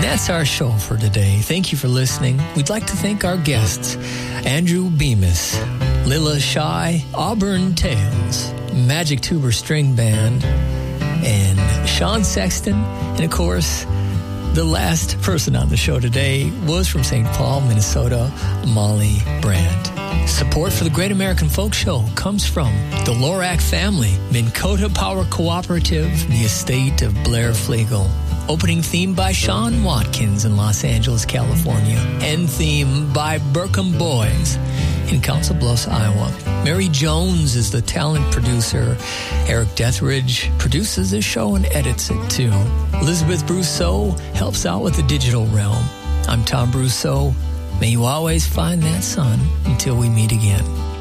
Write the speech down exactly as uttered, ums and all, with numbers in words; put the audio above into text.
That's our show for today. Thank you for listening. We'd like to thank our guests, Andrew Bemis, Lila Shy, Auburn Tales, Magic Tuber String Band, and Sean Sexton. And of course, the last person on the show today was from Saint Paul, Minnesota, Molly Brandt. Support for the Great American Folk Show comes from the Lorac family, Minn Kota Power Cooperative, and the estate of Blair Flegel. Opening theme by Sean Watkins in Los Angeles, California. End theme by Burkham Boys in Council Bluffs, Iowa. Mary Jones is the talent producer. Eric Deathridge produces the show and edits it too. Elizabeth Brousseau helps out with the digital realm. I'm Tom Brousseau. May you always find that sun until we meet again.